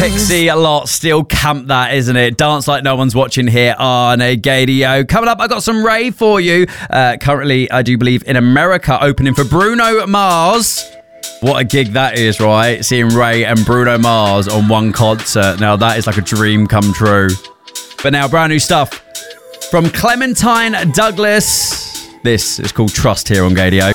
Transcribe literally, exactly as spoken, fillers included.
Pixie a lot, still camp that, isn't it? Dance like no one's watching here on Gaydio. Coming up, I got some Ray for you. Uh, currently, I do believe in America, opening for Bruno Mars. What a gig that is, right? Seeing Ray and Bruno Mars on one concert. Now, that is like a dream come true. But now, brand new stuff from Clementine Douglas. This is called Trust here on Gaydio.